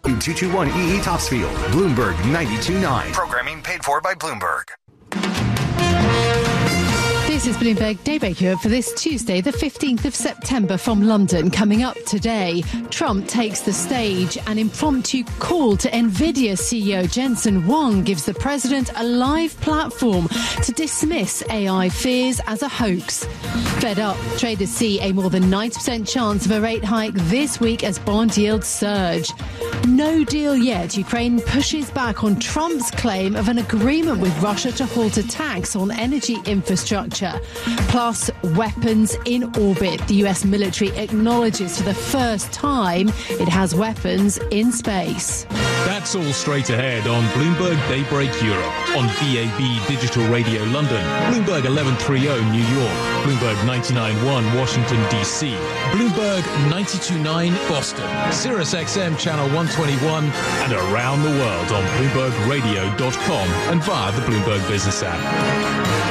221EE Topsfield, Bloomberg 92.9. Programming paid for by Bloomberg. This is Bloomberg Daybreak Europe for this Tuesday, the 15th of September from London. Coming up today, Trump takes the stage. An impromptu call to NVIDIA CEO Jensen Huang gives the president a live platform to dismiss AI fears as a hoax. Fed up, traders see a more than 90% chance of a rate hike this week as bond yields surge. No deal yet. Ukraine pushes back on Trump's claim of an agreement with Russia to halt attacks on energy infrastructure. Plus, weapons in orbit. The US military acknowledges for the first time it has weapons in space. That's all straight ahead on Bloomberg Daybreak Europe, on DAB Digital Radio London, Bloomberg 1130 New York, Bloomberg 99.1 Washington, D.C., Bloomberg 92.9 Boston, Sirius XM Channel 121, and around the world on BloombergRadio.com and via the Bloomberg Business app.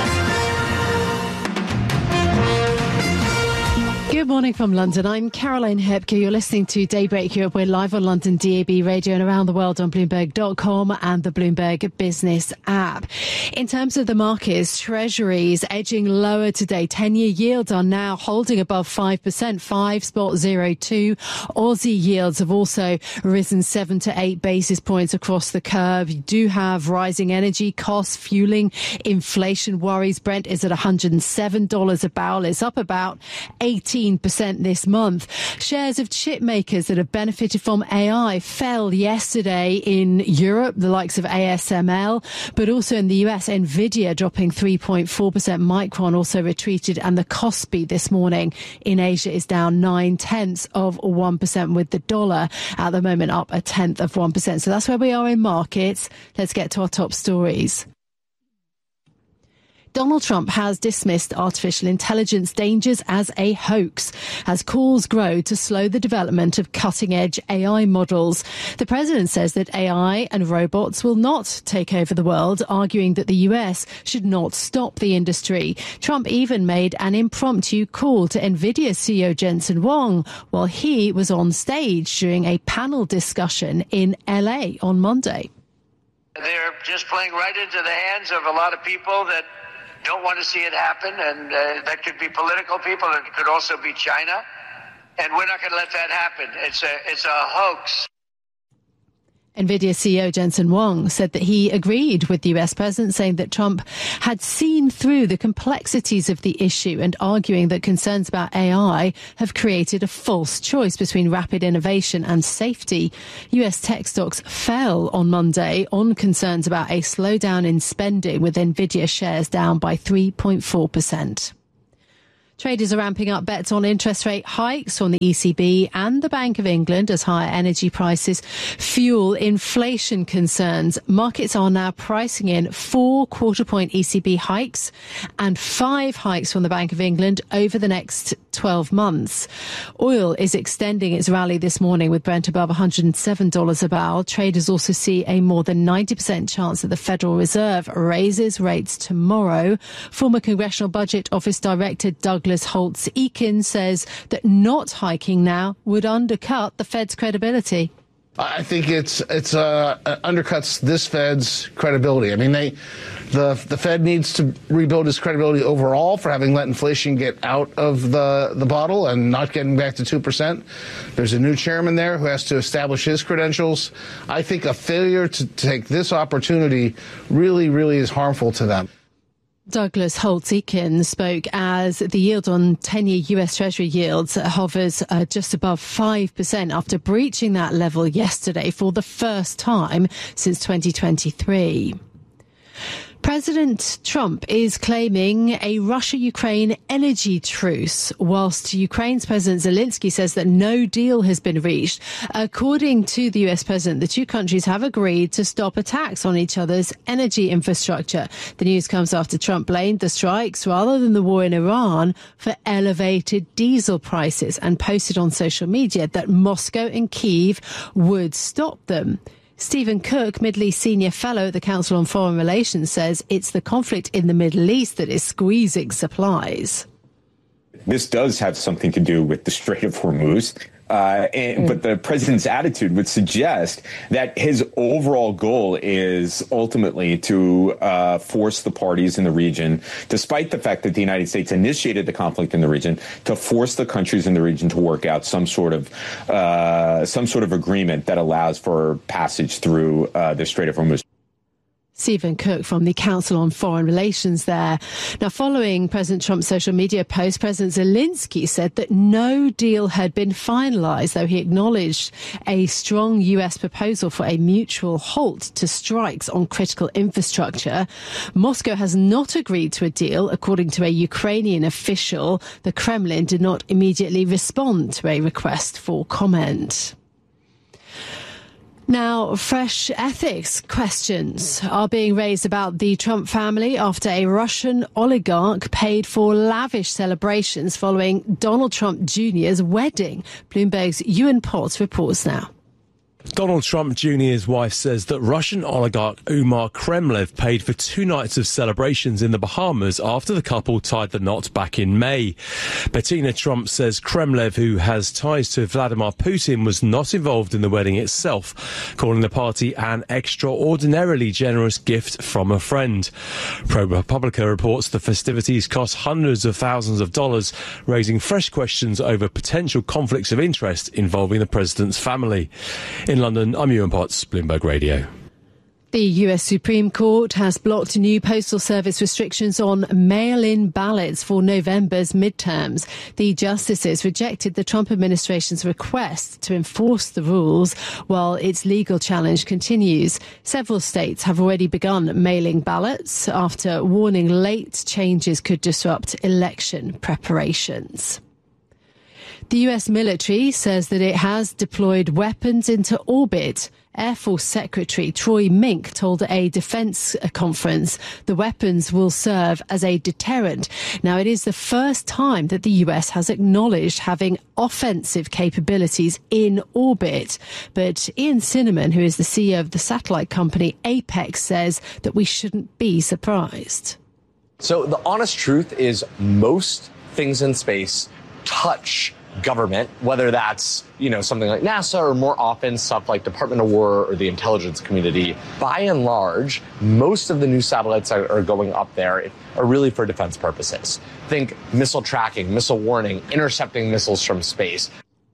Good morning from London. I'm Caroline Hepke. You're listening to Daybreak Europe. We're live on London DAB radio and around the world on Bloomberg.com and the Bloomberg Business app. In terms of the markets, treasuries edging lower today. 10-year yields are now holding above 5%, 5.02. Aussie yields have also risen 7 to 8 basis points across the curve. You do have rising energy costs fueling inflation worries. Brent is at $107 a barrel. It's up about 18% this month. Shares of chip makers that have benefited from AI fell yesterday in Europe, the likes of ASML, but also in the US, Nvidia dropping 3.4%. Micron also retreated, and the Kospi this morning in Asia is down 0.9%, with the dollar at the moment up 0.1%. So that's where we are in markets. Let's get to our top stories. Donald Trump has dismissed artificial intelligence dangers as a hoax as calls grow to slow the development of cutting-edge AI models. The president says that AI and robots will not take over the world, arguing that the US should not stop the industry. Trump even made an impromptu call to NVIDIA CEO Jensen Huang while he was on stage during a panel discussion in LA on Monday. They're just playing right into the hands of a lot of people that don't want to see it happen, and that could be political people, it could also be China, and we're not going to let that happen. It's a hoax. NVIDIA CEO Jensen Huang said that he agreed with the US president, saying that Trump had seen through the complexities of the issue and arguing that concerns about AI have created a false choice between rapid innovation and safety. US tech stocks fell on Monday on concerns about a slowdown in spending, with NVIDIA shares down by 3.4%. Traders are ramping up bets on interest rate hikes from the ECB and the Bank of England as higher energy prices fuel inflation concerns. Markets are now pricing in 4 quarter-point ECB hikes and 5 hikes from the Bank of England over the next 12 months. Oil is extending its rally this morning with Brent above $107 a barrel. Traders also see a more than 90% chance that the Federal Reserve raises rates tomorrow. Former Congressional Budget Office Director Douglas Holtz-Eakin says that not hiking now would undercut the Fed's credibility. I think it undercuts this Fed's credibility. I mean, the Fed needs to rebuild its credibility overall for having let inflation get out of the bottle and not getting back to 2%. There's a new chairman there who has to establish his credentials. I think a failure to take this opportunity really, really is harmful to them. Douglas Holtz-Eakin spoke as the yield on 10-year US Treasury yields hovers just above 5% after breaching that level yesterday for the first time since 2023. President Trump is claiming a Russia-Ukraine energy truce, whilst Ukraine's President Zelensky says that no deal has been reached. According to the US president, the two countries have agreed to stop attacks on each other's energy infrastructure. The news comes after Trump blamed the strikes, rather than the war in Iran, for elevated diesel prices and posted on social media that Moscow and Kyiv would stop them. Stephen Cook, Middle East Senior Fellow at the Council on Foreign Relations, says it's the conflict in the Middle East that is squeezing supplies. This does have something to do with the Strait of Hormuz. But the president's attitude would suggest that his overall goal is ultimately to force the parties in the region, despite the fact that the United States initiated the conflict in the region, to force the countries in the region to work out some sort of agreement that allows for passage through the Strait of Hormuz. Stephen Cook from the Council on Foreign Relations there. Now, following President Trump's social media post, President Zelensky said that no deal had been finalised, though he acknowledged a strong US proposal for a mutual halt to strikes on critical infrastructure. Moscow has not agreed to a deal, according to a Ukrainian official. The Kremlin did not immediately respond to a request for comment. Now, fresh ethics questions are being raised about the Trump family after a Russian oligarch paid for lavish celebrations following Donald Trump Jr.'s wedding. Bloomberg's Ewan Potts reports now. Donald Trump Jr.'s wife says that Russian oligarch Umar Kremlev paid for 2 nights of celebrations in the Bahamas after the couple tied the knot back in May. Bettina Trump says Kremlev, who has ties to Vladimir Putin, was not involved in the wedding itself, calling the party an extraordinarily generous gift from a friend. ProPublica reports the festivities cost hundreds of thousands of dollars, raising fresh questions over potential conflicts of interest involving the president's family. In London, I'm Ewan Potts, Bloomberg Radio. The US Supreme Court has blocked new Postal Service restrictions on mail-in ballots for November's midterms. The justices rejected the Trump administration's request to enforce the rules while its legal challenge continues. Several states have already begun mailing ballots after warning late changes could disrupt election preparations. The US military says that it has deployed weapons into orbit. Air Force Secretary Troy Mink told a defense conference the weapons will serve as a deterrent. Now, it is the first time that the US has acknowledged having offensive capabilities in orbit. But Ian Cinnamon, who is the CEO of the satellite company Apex, says that we shouldn't be surprised. So the honest truth is most things in space touch government, whether that's, something like NASA or more often stuff like Department of War or the intelligence community. By and large, most of the new satellites that are going up there are really for defense purposes. Think missile tracking, missile warning, intercepting missiles from space.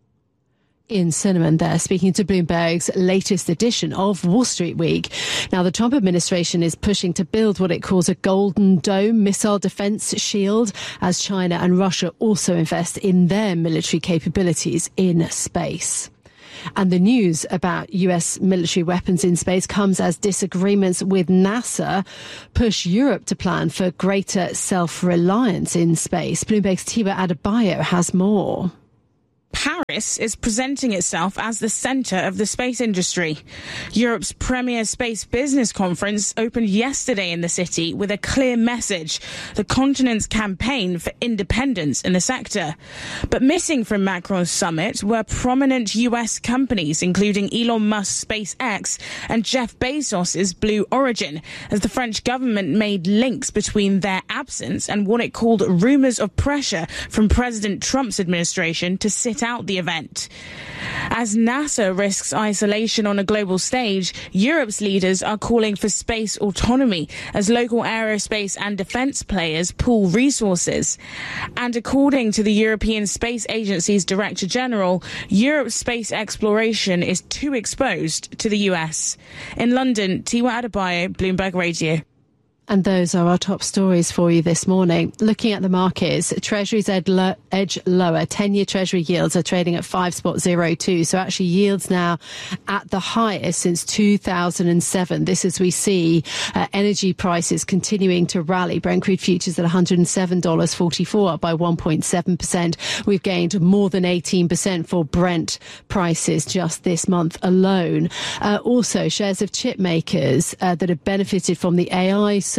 Ian Cinnamon there, speaking to Bloomberg's latest edition of Wall Street Week. Now, the Trump administration is pushing to build what it calls a Golden Dome missile defense shield, as China and Russia also invest in their military capabilities in space. And the news about US military weapons in space comes as disagreements with NASA push Europe to plan for greater self-reliance in space. Bloomberg's Tiwa Adebayo has more. Paris is presenting itself as the centre of the space industry. Europe's premier space business conference opened yesterday in the city with a clear message, the continent's campaign for independence in the sector. But missing from Macron's summit were prominent US companies, including Elon Musk's SpaceX and Jeff Bezos's Blue Origin, as the French government made links between their absence and what it called rumours of pressure from President Trump's administration to sit out the event. As NASA risks isolation on a global stage, Europe's leaders are calling for space autonomy as local aerospace and defence players pool resources. And according to the European Space Agency's Director General, Europe's space exploration is too exposed to the US. In London, Tiwa Adebayo, Bloomberg Radio. And those are our top stories for you this morning. Looking at the markets, Treasuries edge lower. 10-year Treasury yields are trading at 5.02. So actually yields now at the highest since 2007. This as we see energy prices continuing to rally. Brent crude futures at $107.44, up by 1.7%. We've gained more than 18% for Brent prices just this month alone. Also, shares of chip makers that have benefited from the AI surge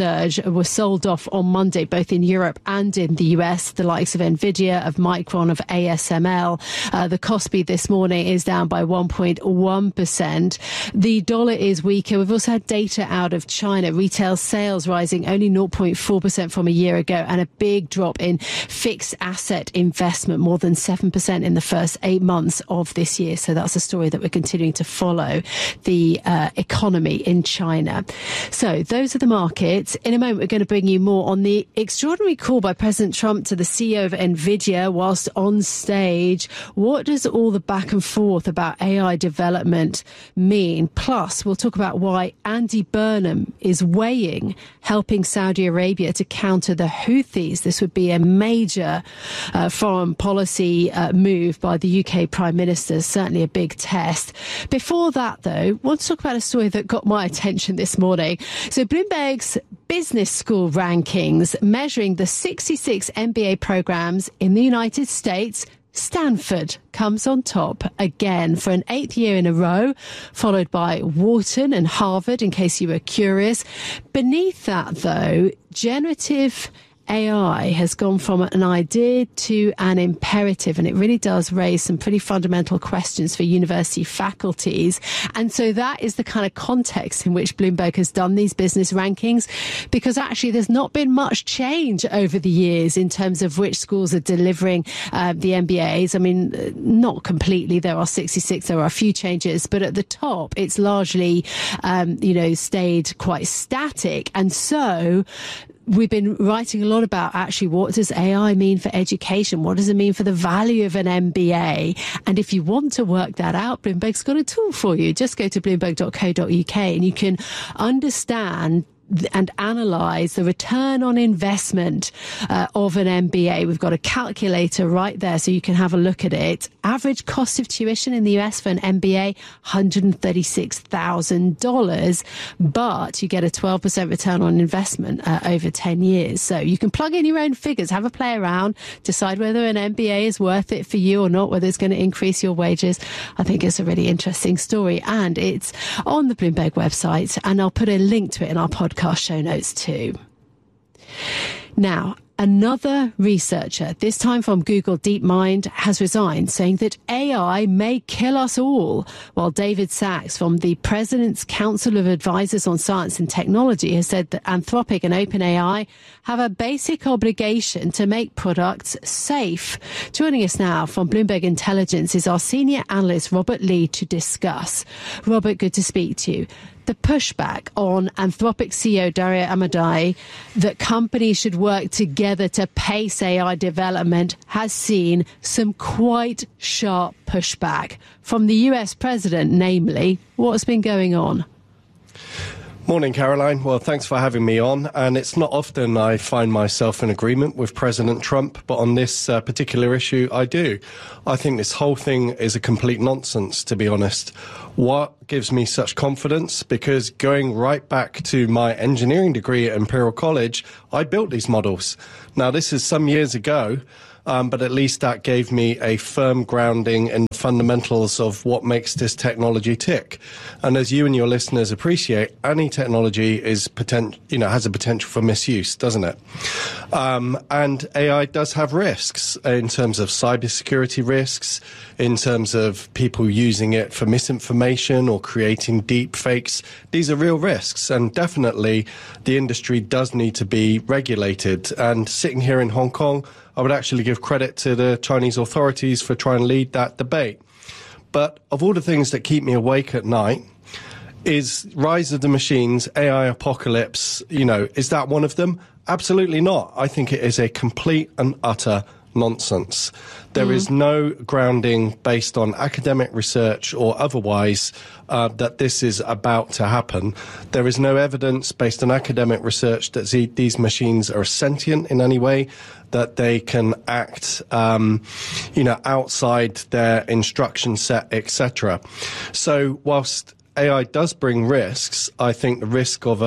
surge were sold off on Monday, both in Europe and in the US. The likes of Nvidia, of Micron, of ASML. The Kospi this morning is down by 1.1%. The dollar is weaker. We've also had data out of China. Retail sales rising only 0.4% from a year ago, and a big drop in fixed asset investment, more than 7% in the first 8 months of this year. So that's a story that we're continuing to follow, the economy in China. So those are the markets. In a moment, we're going to bring you more on the extraordinary call by President Trump to the CEO of Nvidia whilst on stage. What does all the back and forth about AI development mean? Plus, we'll talk about why Andy Burnham is weighing helping Saudi Arabia to counter the Houthis. This would be a major foreign policy move by the UK Prime Minister, certainly a big test. Before that, though, I want to talk about a story that got my attention this morning. So Bloomberg's Business School rankings measuring the 66 MBA programs in the United States. Stanford comes on top again for an 8th year in a row, followed by Wharton and Harvard, in case you were curious. Beneath that, though, generative AI has gone from an idea to an imperative, and it really does raise some pretty fundamental questions for university faculties. And so that is the kind of context in which Bloomberg has done these business rankings, because actually there's not been much change over the years in terms of which schools are delivering the MBAs. I mean, not completely. There are 66. There are a few changes, but at the top, it's largely, stayed quite static. And so we've been writing a lot about actually what does AI mean for education? What does it mean for the value of an MBA? And if you want to work that out, Bloomberg's got a tool for you. Just go to bloomberg.co.uk and you can understand and analyse the return on investment of an MBA. We've got a calculator right there so you can have a look at it. Average cost of tuition in the US for an MBA, $136,000, but you get a 12% return on investment over 10 years. So you can plug in your own figures, have a play around, decide whether an MBA is worth it for you or not, whether it's going to increase your wages. I think it's a really interesting story, and it's on the Bloomberg website, and I'll put a link to it in our podcast show notes too. Now, another researcher, this time from Google DeepMind, has resigned, saying that AI may kill us all, while David Sachs from the President's Council of Advisors on Science and Technology has said that Anthropic and OpenAI have a basic obligation to make products safe. Joining us now from Bloomberg Intelligence is our senior analyst, Robert Lee, to discuss. Robert, good to speak to you. The pushback on Anthropic CEO Dario Amodei that companies should work together to pace AI development has seen some quite sharp pushback from the US president, namely. What's been going on? Morning, Caroline. Well, thanks for having me on. And it's not often I find myself in agreement with President Trump, but on this particular issue, I do. I think this whole thing is a complete nonsense, to be honest. What gives me such confidence? Because going right back to my engineering degree at Imperial College, I built these models. Now, this is some years ago, but at least that gave me a firm grounding in the fundamentals of what makes this technology tick. And as you and your listeners appreciate, any technology is has a potential for misuse, doesn't it? And AI does have risks in terms of cybersecurity risks, in terms of people using it for misinformation or creating deep fakes. These are real risks, and definitely the industry does need to be regulated. And sitting here in Hong Kong, I would actually give credit to the Chinese authorities for trying to lead that debate. But of all the things that keep me awake at night, is rise of the machines, AI apocalypse, is that one of them? Absolutely not. I think it is a complete and utter nonsense. There is no grounding based on academic research or otherwise that this is about to happen. There is no evidence based on academic research that these machines are sentient in any way, that they can act, outside their instruction set, etc. So whilst AI does bring risks, I think the risk of,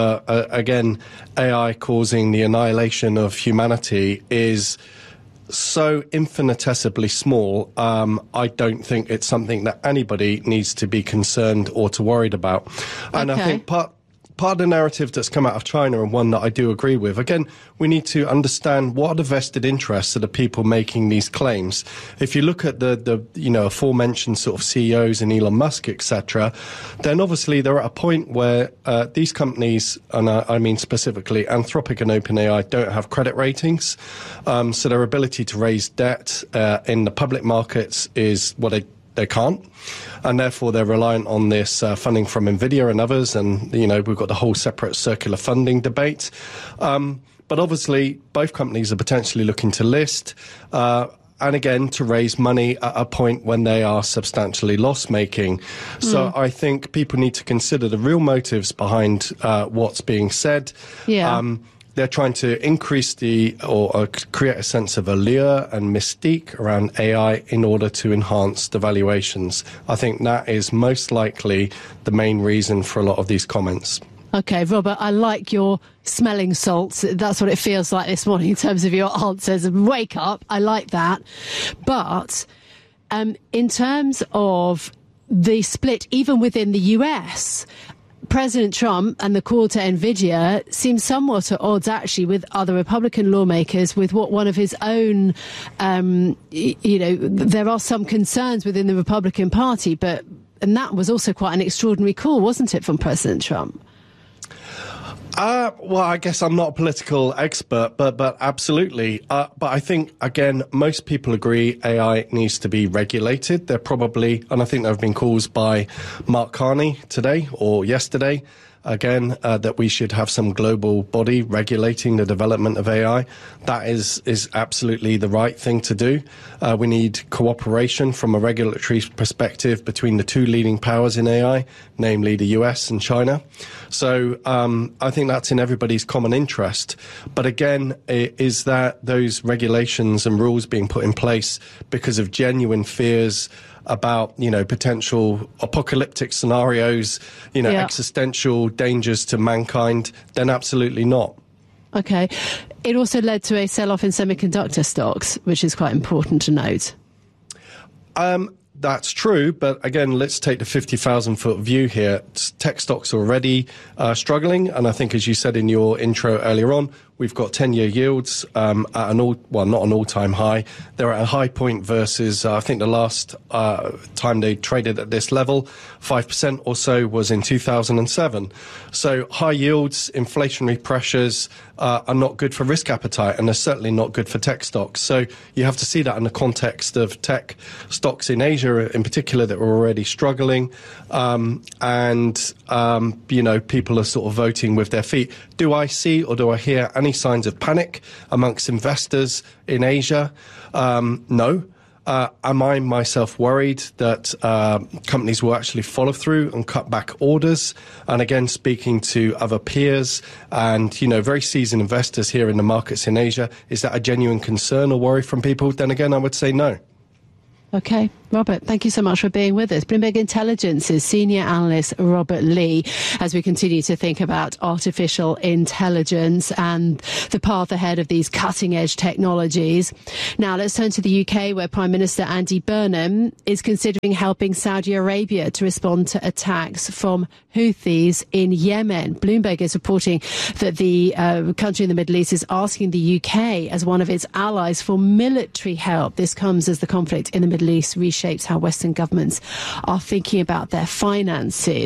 AI causing the annihilation of humanity is so infinitesimally small, I don't think it's something that anybody needs to be concerned or to worried about. And I think part part of the narrative that's come out of China, and one that I do agree with, again, we need to understand what are the vested interests of the people making these claims. If you look at the aforementioned sort of CEOs and Elon Musk, etc., then obviously they're at a point where these companies, and I mean specifically Anthropic and OpenAI, don't have credit ratings, so their ability to raise debt in the public markets is they can't, and therefore they're reliant on this funding from NVIDIA and others, and we've got the whole separate circular funding debate. But obviously both companies are potentially looking to list, and again to raise money at a point when they are substantially loss-making. So I think people need to consider the real motives behind what's being said. They're trying to increase or create a sense of allure and mystique around AI in order to enhance the valuations. I think that is most likely the main reason for a lot of these comments. Okay, Robert, I like your smelling salts. That's what it feels like this morning in terms of your answers. Wake up. I like that. But in terms of the split, even within the US, President Trump and the call to NVIDIA seems somewhat at odds, actually, with other Republican lawmakers, with what one of his own, there are some concerns within the Republican Party, and that was also quite an extraordinary call, wasn't it, from President Trump? Well, I guess I'm not a political expert, but absolutely. But I think, again, most people agree AI needs to be regulated. They're probably, and I think there have been calls by Mark Carney today or yesterday, again, that we should have some global body regulating the development of AI. That is absolutely the right thing to do. We need cooperation from a regulatory perspective between the two leading powers in AI, namely the US and China. So I think that's in everybody's common interest. But again, is that those regulations and rules being put in place because of genuine fears about, potential apocalyptic scenarios, existential dangers to mankind? Then absolutely not. Okay. It also led to a sell-off in semiconductor stocks, which is quite important to note. That's true, but again, let's take the 50,000-foot view here. Tech stocks are already struggling, and I think, as you said in your intro earlier on, we've got 10-year yields at not an all-time high. They're at a high point versus, I think the last time they traded at this level, 5% or so, was in 2007. So high yields, inflationary pressures are not good for risk appetite, and they're certainly not good for tech stocks. So you have to see that in the context of tech stocks in Asia, in particular, that were already struggling, people are sort of voting with their feet. Do I see or do I hear any signs of panic amongst investors in Asia? No. Am I myself worried that companies will actually follow through and cut back orders? And again, speaking to other peers and, very seasoned investors here in the markets in Asia, is that a genuine concern or worry from people? Then again, I would say no. Okay. Robert, thank you so much for being with us. Bloomberg Intelligence's senior analyst Robert Lee, as we continue to think about artificial intelligence and the path ahead of these cutting-edge technologies. Now, let's turn to the UK, where Prime Minister Andy Burnham is considering helping Saudi Arabia to respond to attacks from Houthis in Yemen. Bloomberg is reporting that the country in the Middle East is asking the UK as one of its allies for military help. This comes as the conflict in the Middle East reshapes how Western governments are thinking about their finances.